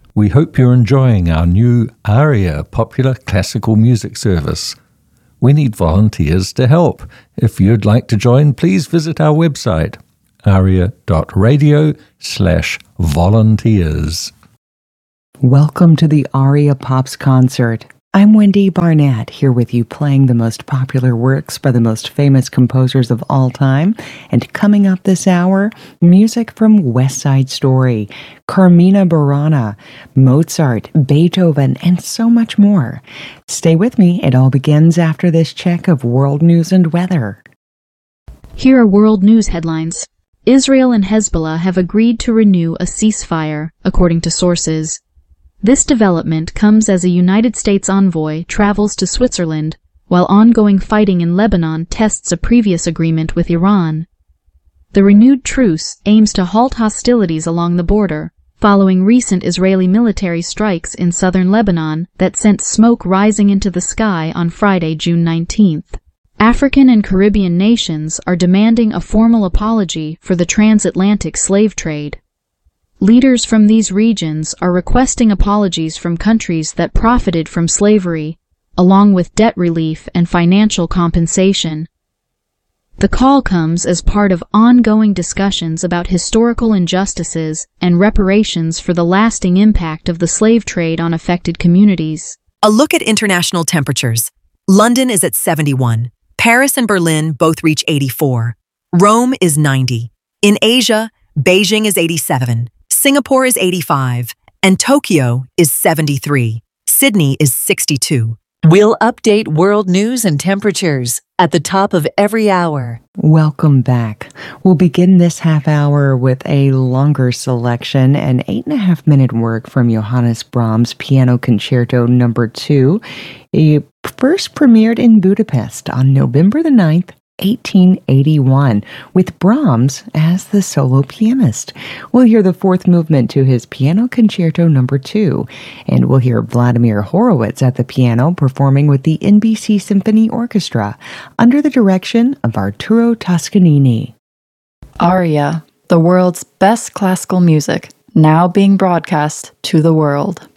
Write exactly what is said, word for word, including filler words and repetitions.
We hope you're enjoying our new ARIA popular classical music service. We need volunteers to help. If you'd like to join, please visit our website, aria.radio slash volunteers. Welcome to the Aria Pops concert. I'm Wendy Barnett, here with you playing the most popular works by the most famous composers of all time. And coming up this hour, music from West Side Story, Carmina Burana, Mozart, Beethoven, and so much more. Stay with me. It all begins after this check of world news and weather. Here are world news headlines. Israel and Hezbollah have agreed to renew a ceasefire, according to sources. This development comes as a United States envoy travels to Switzerland, while ongoing fighting in Lebanon tests a previous agreement with Iran. The renewed truce aims to halt hostilities along the border, following recent Israeli military strikes in southern Lebanon that sent smoke rising into the sky on Friday, June nineteenth. African and Caribbean nations are demanding a formal apology for the transatlantic slave trade. Leaders from these regions are requesting apologies from countries that profited from slavery, along with debt relief and financial compensation. The call comes as part of ongoing discussions about historical injustices and reparations for the lasting impact of the slave trade on affected communities. A look at international temperatures. London is at seventy-one. Paris and Berlin both reach eighty-four. Rome is ninety. In Asia, Beijing is eighty-seven. Singapore is eighty-five, and Tokyo is seventy-three. Sydney is sixty-two. We'll update world news and temperatures at the top of every hour. Welcome back. We'll begin this half hour with a longer selection, an eight and a half minute work from Johannes Brahms' Piano Concerto Number Two. It first premiered in Budapest on November the ninth, eighteen eighty-one, with Brahms as the solo pianist. We'll hear the fourth movement to his Piano Concerto Number Two, and we'll hear Vladimir Horowitz at the piano performing with the N B C Symphony Orchestra under the direction of Arturo Toscanini. Aria, the world's best classical music, now being broadcast to the world.